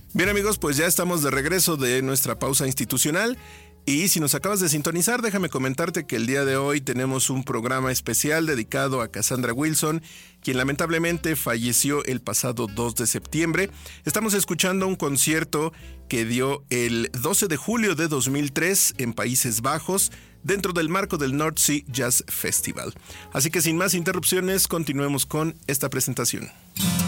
Bien amigos, pues ya estamos de regreso de nuestra pausa institucional y si nos acabas de sintonizar, déjame comentarte que el día de hoy tenemos un programa especial dedicado a Cassandra Wilson, quien lamentablemente falleció el pasado 2 de septiembre. Estamos escuchando un concierto que dio el 12 de julio de 2003 en Países Bajos, dentro del marco del North Sea Jazz Festival. Así que sin más interrupciones, continuemos con esta presentación.